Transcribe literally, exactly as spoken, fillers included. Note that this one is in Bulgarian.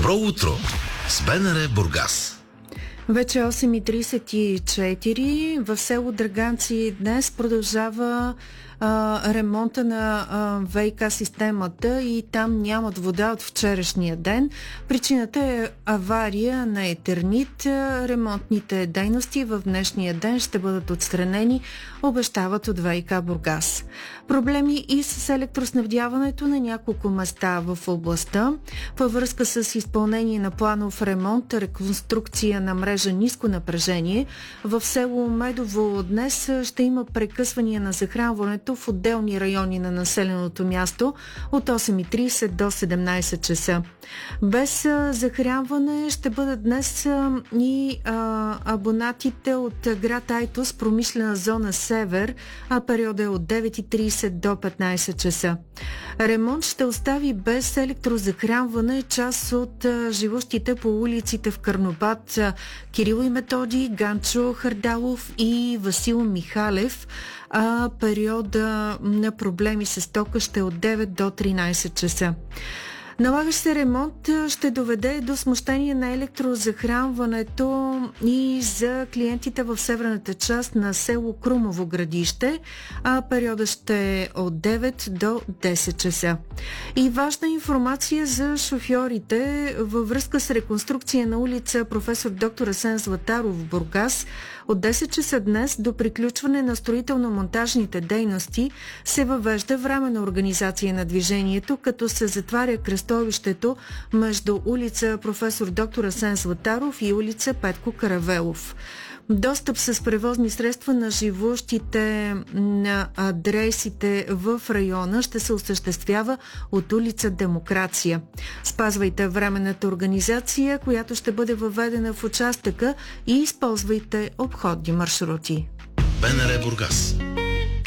Добро утро с БНР Бургас. Вече осем и тридесет и четири в село Драганци днес продължава а, ремонта на а, ВиК системата и там нямат вода от вчерашния ден. Причината е авария на етернит. Ремонтните дейности в днешния ден ще бъдат отстранени, обещават от ВиК Бургас. Проблеми и с електроснабдяването на няколко места в областта. Във връзка с изпълнение на планов ремонт, реконструкция на мрежа ниско напрежение, в село Медово днес ще има прекъсвания на захранването в отделни райони на населеното място от осем и тридесет до седемнадесет часа. Без захранване ще бъдат днес и а, абонатите от град Айтос, промишлена зона Север, а периода е от девет и тридесет до петнадесет часа. Ремонт ще остави без електрозахранване част от а, живущите по улиците в Карнобат Кирил и Методи, Ганчо Хардалов и Васил Михалев, а периода на проблеми с тока ще е от девет до тринадесет часа. Налагащ се ремонт ще доведе до смущение на електрозахранването и за клиентите в северната част на село Крумово градище, а периода ще е от девет до десет часа. И важна информация за шофьорите във връзка с реконструкция на улица професор доктор Асен Златаров в Бургас. От десет часа днес до приключване на строително-монтажните дейности се въвежда временна организация на движението, като се затваря кръстовището между улица професор доктор Асен Златаров и улица Петко Каравелов. Достъп с превозни средства на живущите на адресите в района ще се осъществява от улица Демокрация. Спазвайте временната организация, която ще бъде въведена в участъка, и използвайте обходни маршрути. БНР Бургас.